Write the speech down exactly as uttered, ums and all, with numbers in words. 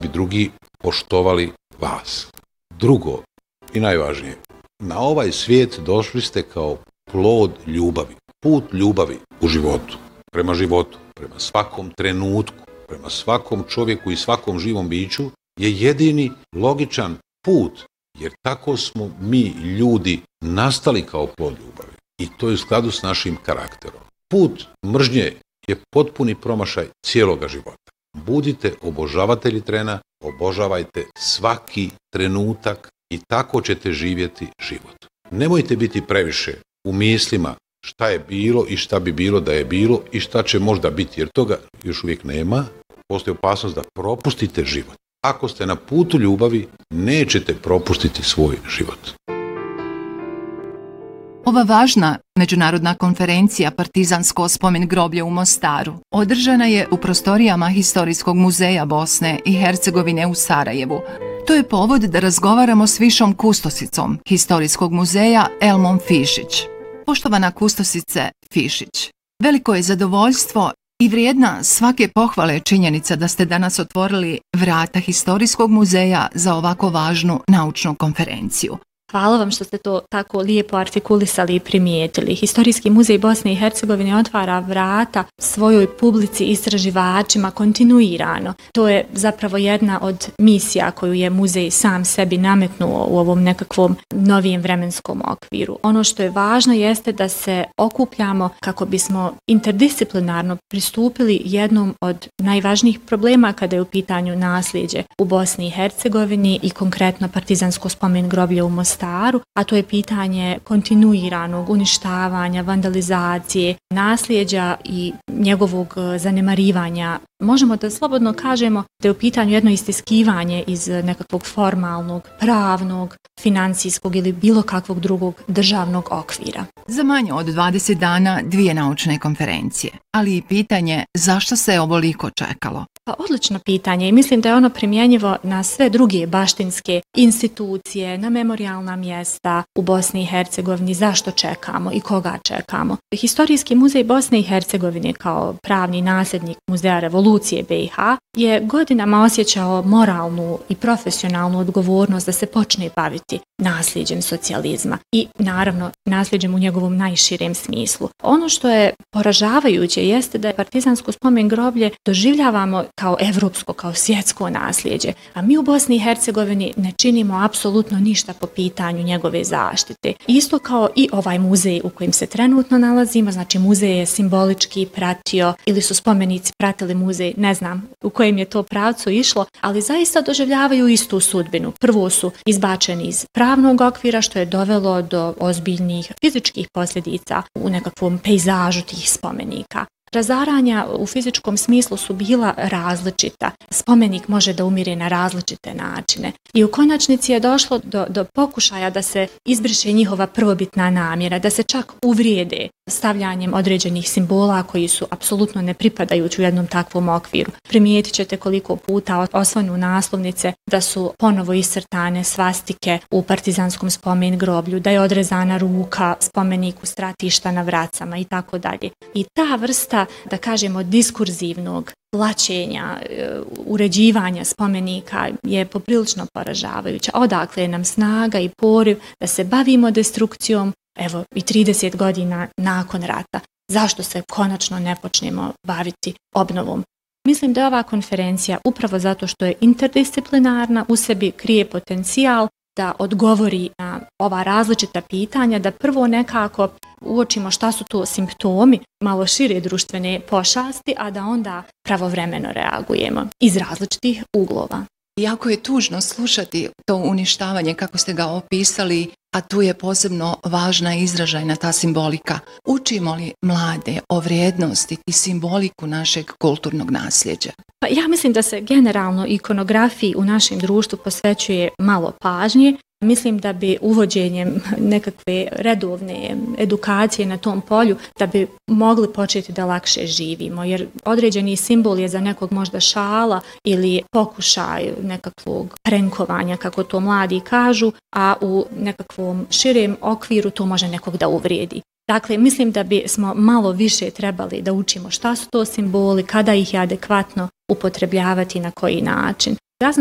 bi drugi poštovali vas. Drugo i najvažnije, na ovaj svijet došli ste kao plod ljubavi, put ljubavi u životu, prema životu, prema svakom trenutku, prema svakom čovjeku i svakom živom biću je jedini logičan put, jer tako smo mi ljudi nastali kao plod ljubavi i to je u skladu s našim karakterom. Put mržnje je potpuni promašaj cijeloga života. Budite obožavatelji trena, obožavajte svaki trenutak i tako ćete živjeti život. Nemojte biti previše u mislima šta je bilo i šta bi bilo da je bilo i šta će možda biti, jer toga još uvijek nema. Postoji opasnost da propustite život. Ako ste na putu ljubavi, nećete propustiti svoj život. Ova važna međunarodna konferencija Partizansko spomen groblje u Mostaru održana je u prostorijama Historijskog muzeja Bosne i Hercegovine u Sarajevu. To je povod da razgovaramo s višom kustosicom Historijskog muzeja Elmom Fišić. Poštovana kustosice Fišić, veliko je zadovoljstvo i vrijedna svake pohvale činjenica da ste danas otvorili vrata Historijskog muzeja za ovako važnu naučnu konferenciju. Hvala vam što ste to tako lijepo artikulisali i primijetili. Historijski muzej Bosne i Hercegovine otvara vrata svojoj publici i istraživačima kontinuirano. To je zapravo jedna od misija koju je muzej sam sebi nametnuo u ovom nekakvom novijem vremenskom okviru. Ono što je važno jeste da se okupljamo kako bismo interdisciplinarno pristupili jednom od najvažnijih problema kada je u pitanju nasljeđe u Bosni i Hercegovini i konkretno Partizansko spomen groblje u Mostaru, a to je pitanje kontinuiranog uništavanja, vandalizacije, nasljeđa i njegovog zanemarivanja. Možemo da slobodno kažemo da je u pitanju jedno istiskivanje iz nekakvog formalnog, pravnog, financijskog ili bilo kakvog drugog državnog okvira. Za manje od dvadeset dana dvije naučne konferencije, ali i pitanje zašto se ovoliko čekalo. Pa odlično pitanje i mislim da je ono primjenjivo na sve druge baštinske institucije, na memorijalna mjesta u Bosni i Hercegovini, zašto čekamo i koga čekamo. Historijski muzej Bosne i Hercegovine kao pravni nasljednik Muzeja revolucije B i H je godinama osjećao moralnu i profesionalnu odgovornost da se počne baviti nasljeđem socijalizma i naravno nasljeđem u njegovom najširem smislu. Ono što je poražavajuće jeste da je Partizansko spomen groblje doživljavamo kao evropsko, kao svjetsko nasljeđe, a mi u Bosni i Hercegovini ne činimo apsolutno ništa po pitanju njegove zaštite. Isto kao i ovaj muzej u kojem se trenutno nalazimo, znači muzej je simbolički pratio ili su spomenici pratili muzej, ne znam u kojem je to pravcu išlo, ali zaista doživljavaju istu sudbinu. Prvo su izbačeni iz pravnog okvira što je dovelo do ozbiljnih fizičkih posljedica u nekakvom pejzažu tih spomenika. Razaranja u fizičkom smislu su bila različita. Spomenik može da umire na različite načine. I u konačnici je došlo do, do pokušaja da se izbriše njihova prvobitna namjera, da se čak uvrijede stavljanjem određenih simbola koji su apsolutno ne pripadajući u jednom takvom okviru. Primijetit ćete koliko puta osvanu naslovnice da su ponovo iscrtane svastike u Partizanskom spomen groblju, da je odrezana ruka spomeniku stratišta na Vracama i tako dalje. I ta vrsta, da kažemo, diskurzivnog tlačenja, uređivanja spomenika je poprilično poražavajuća. Odakle je nam snaga i poriv da se bavimo destrukcijom, evo i trideset godina nakon rata. Zašto se konačno ne počnemo baviti obnovom? Mislim da je ova konferencija upravo zato što je interdisciplinarna, u sebi krije potencijal da odgovori na ova različita pitanja, da prvo nekako uočimo šta su to simptomi malo šire društvene pošasti, a da onda pravovremeno reagujemo iz različitih uglova. Jako je tužno slušati to uništavanje kako ste ga opisali, a tu je posebno važna i izražajna ta simbolika. Učimo li mlade o vrijednosti i simboliku našeg kulturnog nasljeđa? Pa ja mislim da se generalno ikonografiji u našem društvu posvećuje malo pažnje. Mislim da bi uvođenjem nekakve redovne edukacije na tom polju da bi mogli početi da lakše živimo, jer određeni simbol je za nekog možda šala ili pokušaj nekakvog prenkovanja, kako to mladi kažu, a u nekakvom širem okviru to može nekog da uvrijedi. Dakle, mislim da bi smo malo više trebali da učimo šta su to simboli, kada ih je adekvatno upotrebljavati, na koji način.